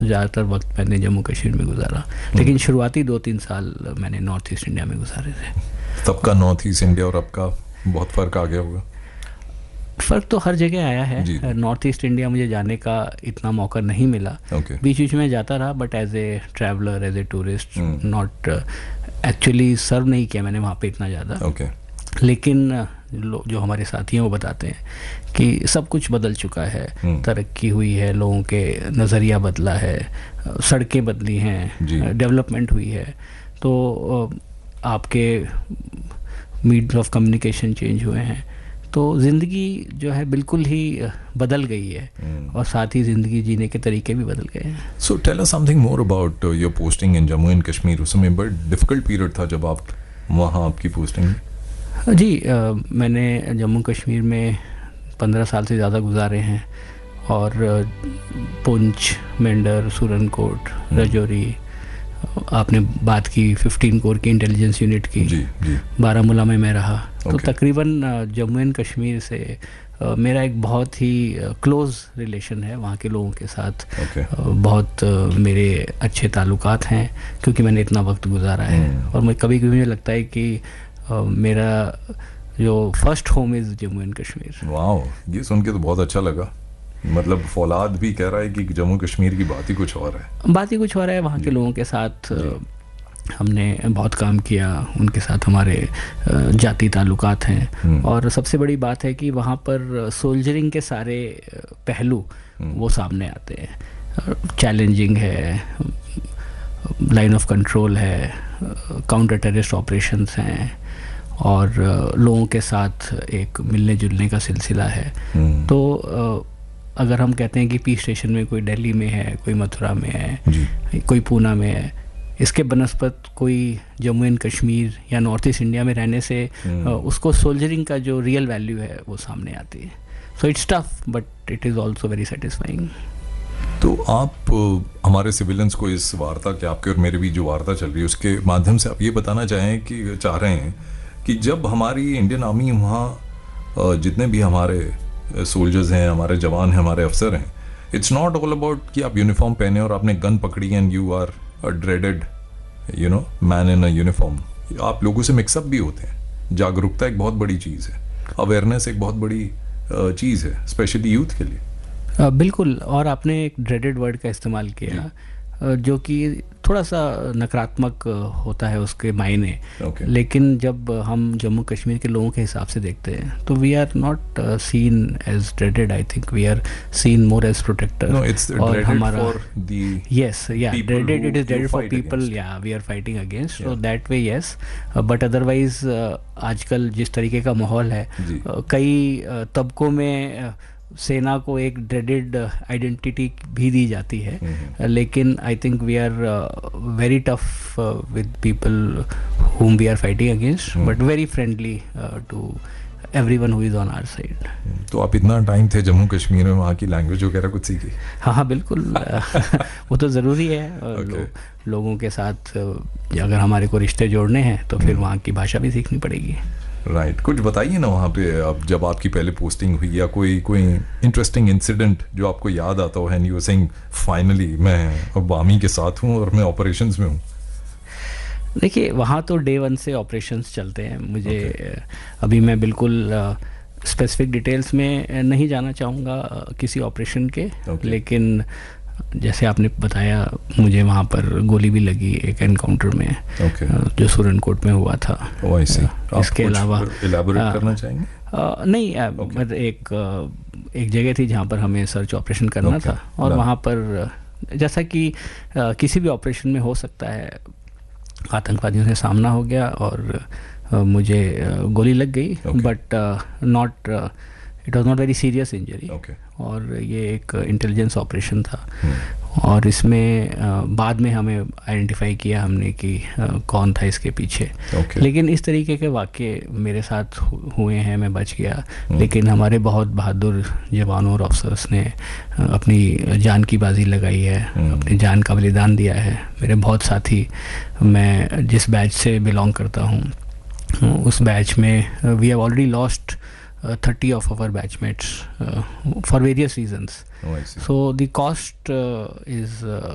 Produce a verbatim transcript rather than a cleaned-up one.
ज़्यादातर वक्त मैंने जम्मू कश्मीर में गुजारा, लेकिन शुरुआती दो तीन साल मैंने नॉर्थ ईस्ट इंडिया में गुजारे थे। तब का नॉर्थ ईस्ट इंडिया और अब का बहुत फ़र्क आ गया होगा? फ़र्क तो हर जगह आया है। नॉर्थ ईस्ट इंडिया मुझे जाने का इतना मौका नहीं मिला, okay. बीच बीच में जाता रहा, but as a traveller, as a tourist, not actually सर्व नहीं किया मैंने वहाँ पे इतना ज़्यादा। okay. लेकिन जो हमारे साथी हैं वो बताते हैं कि सब कुछ बदल चुका है, तरक्की हुई है, लोगों के नज़रिया बदला है, सड़कें बदली हैं, डेवलपमेंट हुई है, तो आपके मीडियम ऑफ कम्युनिकेशन चेंज हुए हैं, तो ज़िंदगी जो है बिल्कुल ही बदल गई है, hmm. और साथ ही ज़िंदगी जीने के तरीके भी बदल गए हैं। So tell us something more about your posting in Jammu and Kashmir. उस समय बड़ा डिफ़िकल्ट पीरियड था जब आप वहाँ आपकी पोस्टिंग? जी, आ, मैंने जम्मू कश्मीर में पंद्रह साल से ज़्यादा गुजारे हैं, और पुंछ, मेंढर, सुरनकोट, hmm. रजौरी, आपने बात की फिफ्टीन कोर की इंटेलिजेंस यूनिट की, जी, जी. बारामूला में मैं रहा, okay. तो तकरीबन जम्मू एंड कश्मीर से Uh, मेरा एक बहुत ही क्लोज़ uh, रिलेशन है वहाँ के लोगों के साथ। okay. uh, बहुत uh, मेरे अच्छे ताल्लुकात हैं, क्योंकि मैंने इतना वक्त गुजारा है, hmm. और मैं कभी कभी मुझे लगता है कि uh, मेरा जो first home is Jammu and Kashmir. Wow, ये सुन के तो बहुत अच्छा लगा। मतलब फौलाद भी कह रहा है कि जम्मू कश्मीर की बात ही कुछ और है। बात ही कुछ और है। वहाँ के लोगों के साथ हमने बहुत काम किया, उनके साथ हमारे जाति ताल्लुकात हैं, और सबसे बड़ी बात है कि वहाँ पर सोल्जरिंग के सारे पहलू वो सामने आते हैं। चैलेंजिंग है, लाइन ऑफ कंट्रोल है, काउंटर टेररिस्ट ऑपरेशंस हैं, और लोगों के साथ एक मिलने जुलने का सिलसिला है। तो अगर हम कहते हैं कि पीस स्टेशन में कोई दिल्ली में है, कोई मथुरा में है, कोई पूना में है, इसके बनस्पत कोई जम्मू एंड कश्मीर या नॉर्थ ईस्ट इंडिया में रहने से hmm. उसको सोल्जरिंग का जो रियल वैल्यू है वो सामने आती है। So it's tough but it is also very satisfying. तो आप हमारे सिविलियंस को इस वार्ता के, आपके और मेरे भी जो वार्ता चल रही है उसके माध्यम से आप ये बताना चाहें कि चाह रहे हैं कि जब हमारी इंडियन आर्मी वहाँ जितने भी हमारे सोल्जर्स हैं, हमारे जवान हैं, हमारे अफसर हैं, इट्स नॉट ऑल अबाउट कि आप यूनिफॉर्म पहने और आपने गन पकड़ी and you are a dreaded you know man in a uniform। आप लोगों से मिक्सअप भी होते हैं। जागरूकता एक बहुत बड़ी चीज़ है, अवेयरनेस एक बहुत बड़ी चीज़ है, स्पेशली यूथ के लिए। बिल्कुल, और आपने एक ड्रेडेड वर्ड का इस्तेमाल किया जो कि थोड़ा सा नकारात्मक होता है उसके मायने, okay. लेकिन जब हम जम्मू कश्मीर के लोगों के हिसाब से देखते हैं तो we are not seen as dreaded, I think we are seen more as protector. no, it's और हमारा yes या dreaded, it is dreaded for people या we are fighting against, so that way yes, but otherwise आजकल जिस तरीके का माहौल है, कई तबकों में सेना को एक ड्रेडेड आइडेंटिटी भी दी जाती है, mm-hmm. लेकिन I think we are very tough with people whom we are fighting against, hmm. but very friendly uh, to everyone who is on our side. तो आप इतना टाइम थे जम्मू कश्मीर में, वहाँ की लैंग्वेज वगैरह कुछ सीखी? हाँ हाँ बिल्कुल, वो तो ज़रूरी है। okay. लो, लोगों के साथ अगर हमारे को रिश्ते जोड़ने हैं तो फिर hmm. वहाँ की भाषा भी सीखनी पड़ेगी। Right right. कुछ बताइए ना वहाँ पे, अब जब आपकी पहले पोस्टिंग हुई, या कोई कोई इंटरेस्टिंग इंसिडेंट जो आपको याद आता हो, and you are saying finally मैं अब आर्मी के साथ हूँ और मैं ऑपरेशंस में हूँ। देखिए, वहाँ तो डे वन से ऑपरेशंस चलते हैं। मुझे okay. अभी मैं बिल्कुल स्पेसिफिक डिटेल्स में नहीं जाना चाहूँगा किसी ऑपरेशन के, okay. लेकिन जैसे आपने बताया मुझे वहाँ पर गोली भी लगी एक एनकाउंटर में, okay. जो सुरनकोट में हुआ था। oh, इसके अलावा इलैबोरेट करना चाहेंगे? आ, नहीं okay. एक एक जगह थी जहाँ पर हमें सर्च ऑपरेशन करना okay. था, और वहाँ पर जैसा कि आ, किसी भी ऑपरेशन में हो सकता है, आतंकवादियों से सामना हो गया और आ, मुझे आ, गोली लग गई, but not it was not very serious injury, और ये एक इंटेलिजेंस ऑपरेशन था। hmm. और इसमें आ, बाद में हमें आइडेंटिफाई किया हमने कि आ, कौन था इसके पीछे। okay. लेकिन इस तरीके के वाक़े मेरे साथ हुए हैं, मैं बच गया। hmm. लेकिन हमारे बहुत बहादुर जवानों और अफसर्स ने अपनी जान की बाजी लगाई है, hmm. अपनी जान का बलिदान दिया है। मेरे बहुत साथी, मैं जिस बैच से बिलोंग करता हूँ उस बैच में we have already lost Uh, thirty of our batchmates uh, for various reasons. Oh, I see. So the cost uh, is uh,